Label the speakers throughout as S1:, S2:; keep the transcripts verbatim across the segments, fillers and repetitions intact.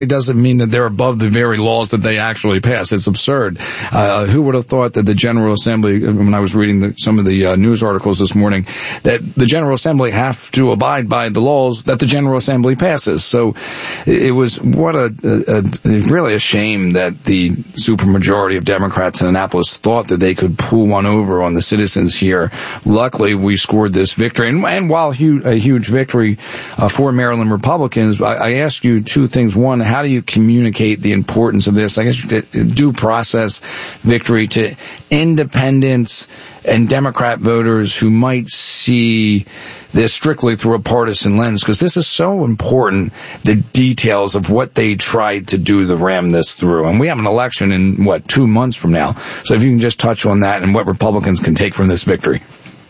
S1: It doesn't mean that they're above the very laws that they actually pass. It's absurd. Uh, who would have thought that the General Assembly, when I was reading the, some of the uh, news articles this morning, that the General Assembly have to abide by the laws that the General Assembly passes. So it was what a, a, a really a shame that the supermajority of Democrats in Annapolis thought that they could pull one over on the citizens here. Luckily, we scored this victory. And, and while hu- a huge victory uh, for Maryland Republicans, I, I ask you two things. One, how do you communicate the importance of this, I guess, due process victory to independents and Democrat voters who might see this strictly through a partisan lens? Because this is so important, the details of what they tried to do to ram this through. And we have an election in, what, two months from now. So if you can just touch on that and what Republicans can take from this victory.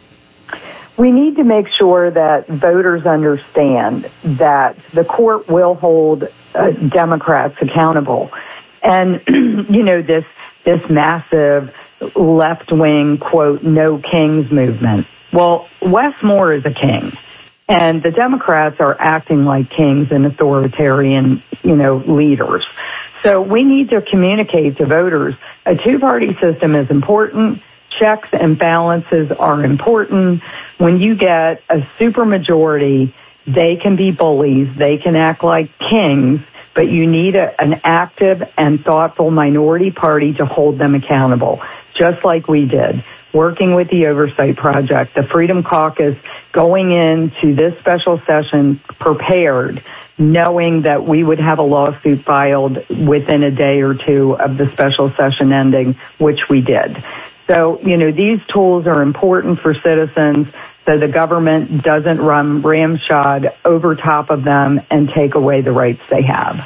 S2: We need to make sure that voters understand that the court will hold uh, Democrats accountable. And, you know, this this massive left-wing, quote, no kings movement. Well, Wes Moore is a king. And the Democrats are acting like kings and authoritarian, you know, leaders. So we need to communicate to voters a two-party system is important. Checks and balances are important. When you get a supermajority, they can be bullies. They can act like kings, but you need a, an active and thoughtful minority party to hold them accountable, just like we did, working with the Oversight Project, the Freedom Caucus, going into this special session prepared, knowing that we would have a lawsuit filed within a day or two of the special session ending, which we did. So, you know, these tools are important for citizens so the government doesn't run ramshod over top of them and take away the rights they have.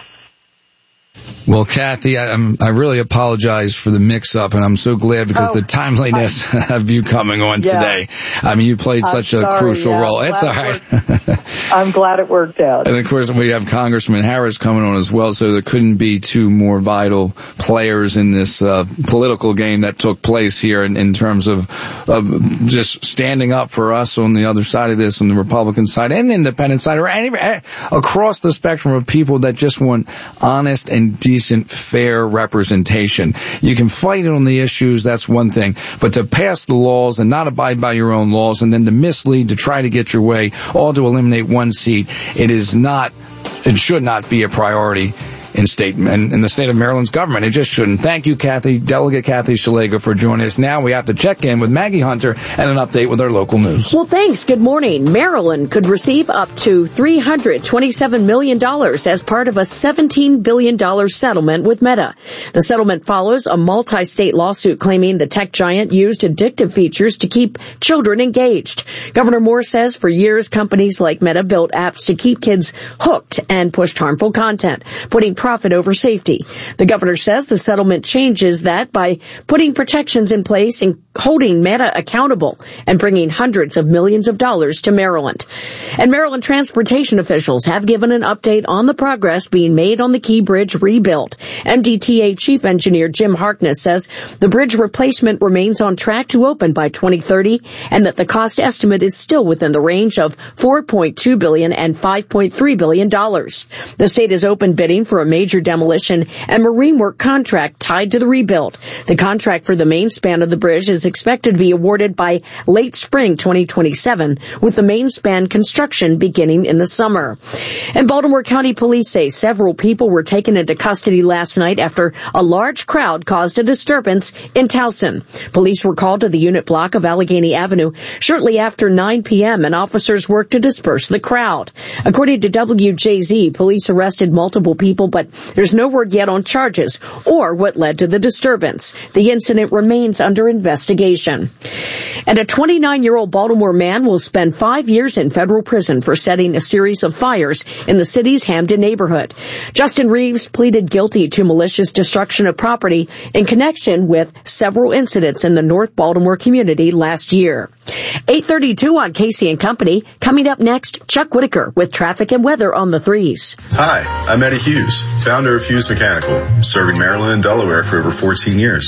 S1: Well, Kathy, I, I'm, I really apologize for the mix-up, and I'm so glad because oh, the timeliness I, of you coming on yeah. today. I mean, you played I'm such sorry, a crucial yeah. role. It's all right.
S2: It I'm glad it worked out.
S1: And, of course, we have Congressman Harris coming on as well, so there couldn't be two more vital players in this uh, political game that took place here in, in terms of, of just standing up for us on the other side of this, on the Republican side and the independent side, or any, across the spectrum of people that just want honest and decent, fair representation. You can fight on the issues, that's one thing, but to pass the laws and not abide by your own laws and then to mislead, to try to get your way, all to eliminate one seat, it is not, it should not be a priority in state and in the state of Maryland's government. It just shouldn't. Thank you, Kathy, Delegate Kathy Szeliga, for joining us. Now we have to check in with Maggie Hunter and an update with our local news.
S3: Well, thanks. Good morning. Maryland could receive up to three hundred twenty-seven million dollars as part of a seventeen billion dollars settlement with Meta. The settlement follows a multi-state lawsuit claiming the tech giant used addictive features to keep children engaged. Governor Moore says for years, companies like Meta built apps to keep kids hooked and pushed harmful content, putting profit over safety. The governor says the settlement changes that by putting protections in place and holding Meta accountable and bringing hundreds of millions of dollars to Maryland. And Maryland transportation officials have given an update on the progress being made on the Key Bridge rebuild. M D T A Chief Engineer Jim Harkness says the bridge replacement remains on track to open by twenty thirty and that the cost estimate is still within the range of four point two billion dollars and five point three billion dollars. The state is open bidding for a major demolition and marine work contract tied to the rebuild. The contract for the main span of the bridge is expected to be awarded by late spring twenty twenty-seven, with the main span construction beginning in the summer. And Baltimore County Police say several people were taken into custody last night after a large crowd caused a disturbance in Towson. Police were called to the unit block of Allegheny Avenue shortly after nine p.m. and officers worked to disperse the crowd. According to W J Z, police arrested multiple people, but there's no word yet on charges or what led to the disturbance. The incident remains under investigation. And a twenty-nine-year-old Baltimore man will spend five years in federal prison for setting a series of fires in the city's Hamden neighborhood. Justin Reeves pleaded guilty to malicious destruction of property in connection with several incidents in the North Baltimore community last year. eight thirty-two on Casey and Company. Coming up next, Chuck Whitaker with traffic and weather on the threes.
S4: Hi, I'm Eddie Hughes, founder of Hughes Mechanical, serving Maryland and Delaware for over fourteen years.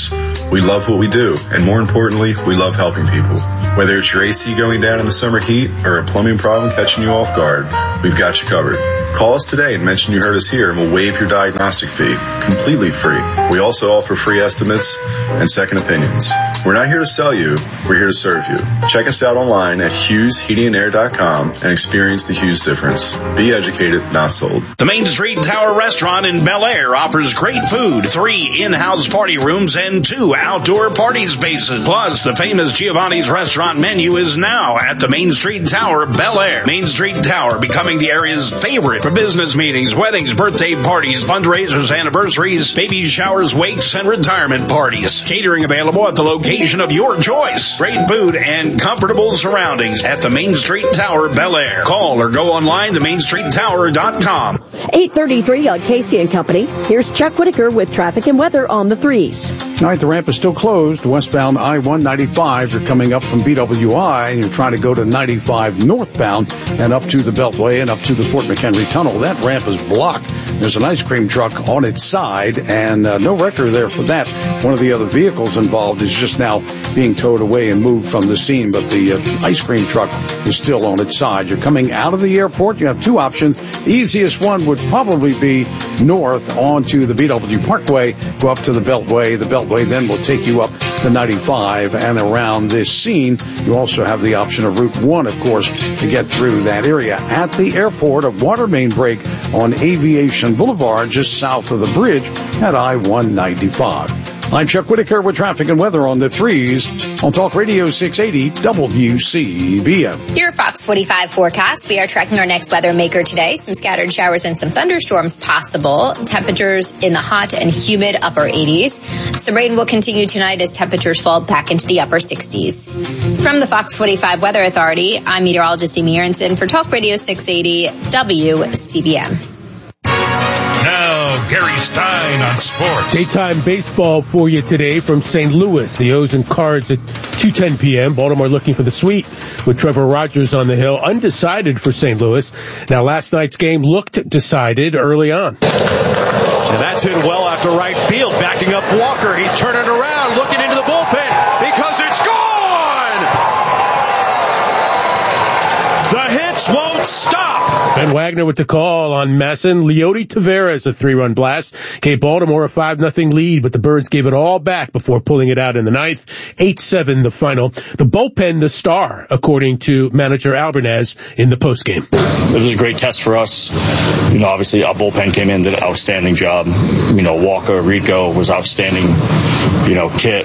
S4: We love what we do, and more importantly, we love helping people. Whether it's your A C going down in the summer heat or a plumbing problem catching you off guard, we've got you covered. Call us today and mention you heard us here, and we'll waive your diagnostic fee, completely free. We also offer free estimates and second opinions. We're not here to sell you, we're here to serve you. Check us out online at hughes heating and air dot com and experience the Hughes difference. Be educated, not sold.
S5: The Main Street Tower Restaurant in Bel Air offers great food, three in-house party rooms, and two outdoor party spaces. Plus, the famous Giovanni's restaurant menu is now at the Main Street Tower, Bel Air. Main Street Tower becoming the area's favorite for business meetings, weddings, birthday parties, fundraisers, anniversaries, baby showers, wakes, and retirement parties. Catering available at the location of your choice. Great food and comfortable surroundings at the Main Street Tower, Bel Air. Call or go online to main street tower dot com.
S3: eight thirty-three on Casey and Company. Here's Chuck Whitaker with traffic and weather on the threes.
S6: All right, the ramp is still closed. Westbound I one ninety-five. You're coming up from B W I, and you're trying to go to ninety-five northbound and up to the Beltway and up to the Fort McHenry Tunnel. That ramp is blocked. There's an ice cream truck on its side, and uh, no record there for that. One of the other vehicles involved is just now being towed away and moved from the scene, but the uh, ice cream truck is still on its side. You're coming out of the airport. You have two options. The easiest one would probably be north onto the B W Parkway, go up to the Beltway. The Beltway then will take you up to ninety-five and around this scene. You also have the option of Route one, of course, to get through that area. At the airport, a water main break on Aviation Boulevard, just south of the bridge at I one ninety-five. I'm Chuck Whitaker with traffic and weather on the threes on Talk Radio six eighty W C B M.
S7: Your Fox forty-five forecast. We are tracking our next weather maker today. Some scattered showers and some thunderstorms possible. Temperatures in the hot and humid upper eighties. Some rain will continue tonight as temperatures fall back into the upper sixties. From the Fox forty-five Weather Authority, I'm meteorologist Amy Aronson for Talk Radio six eighty W C B M.
S5: Now, Gary Stein on sports.
S8: Daytime baseball for you today from Saint Louis. The O's and Cards at two ten p.m. Baltimore looking for the sweep with Trevor Rogers on the hill. Undecided for Saint Louis. Now, last night's game looked decided early on.
S9: And that's hit well after right field. Backing up Walker. He's turning around, looking into the bullpen because it's gone! The hits won't stop!
S8: Ben Wagner with the call on Masson. Leody Taveras, a three-run blast, gave Baltimore a five nothing lead, but the Birds gave it all back before pulling it out in the ninth. eight seven the final. The bullpen, the star, according to manager Albernaz in the postgame.
S10: It was a great test for us. You know, obviously our bullpen came in, did an outstanding job. You know, Walker, Rico was outstanding. You know, Kit,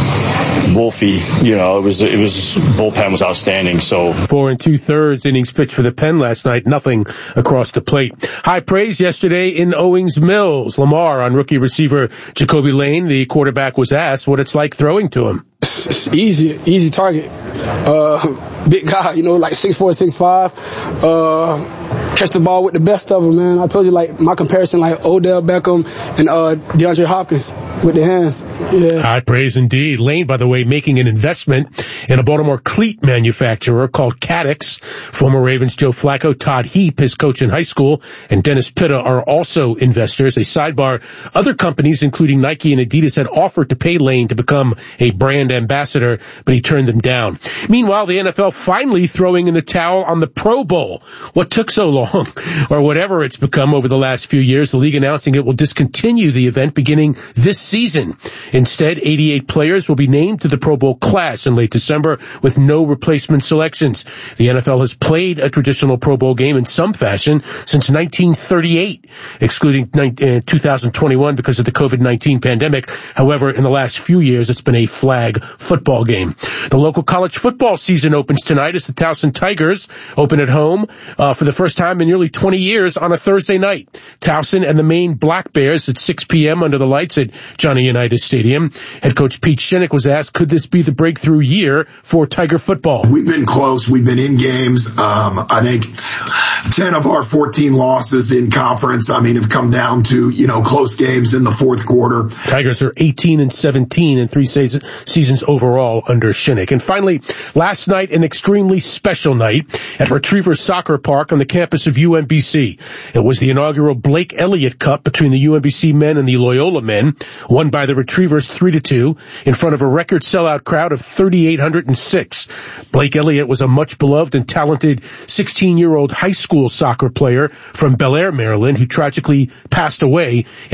S10: Wolfie, you know, it was, it was, bullpen was outstanding, so.
S8: Four and two-thirds innings pitched for the Pen last night, nothing across the plate. High praise yesterday in Owings Mills. Lamar on rookie receiver Jacoby Lane. The quarterback was asked what it's like throwing to him.
S11: It's, it's easy, easy target. Uh, big guy, you know, like six four, six five. Uh, catch the ball with the best of them, man. I told you, like, my comparison, like Odell Beckham and uh, DeAndre Hopkins with the hands. Yeah.
S8: High praise indeed. Lane, by the way, making an investment in a Baltimore cleat manufacturer called Cadix. Former Ravens Joe Flacco, Todd Heap, his coach in high school, and Dennis Pitta are also investors. A sidebar, other companies, including Nike and Adidas, had offered to pay Lane to become a brand ambassador, but he turned them down. Meanwhile, the N F L finally throwing in the towel on the Pro Bowl. What took so long? Or whatever it's become over the last few years, the league announcing it will discontinue the event beginning this season. Instead, eighty-eight players will be named to the Pro Bowl class in late December with no replacement selections. The N F L has played a traditional Pro Bowl game in some fashion since nineteen thirty-eight, excluding two thousand twenty-one because of the covid nineteen pandemic. However, in the last few years, it's been a flag football game. The local college football season opens tonight as the Towson Tigers open at home uh, for the first time in nearly twenty years on a Thursday night. Towson and the Maine Black Bears at six p.m. under the lights at Johnny Unitas Stadium. Head coach Pete Shinnick was asked, could this be the breakthrough year for Tiger football?
S12: We've been close. We've been in games. Um, I think ten of our fourteen losses in conference, I mean, have come down to, you know, close games in the fourth quarter.
S8: Tigers are eighteen and seventeen in three season, seasons overall under Shinnick. And finally, last night, an extremely special night at Retriever Soccer Park on the campus of U M B C. It was the inaugural Blake Elliott Cup between the U M B C men and the Loyola men, won by the Retriever Reavers three to two in front of a record sellout crowd of three thousand eight hundred six. Blake Elliott was a much beloved and talented sixteen-year-old high school soccer player from Bel Air, Maryland, who tragically passed away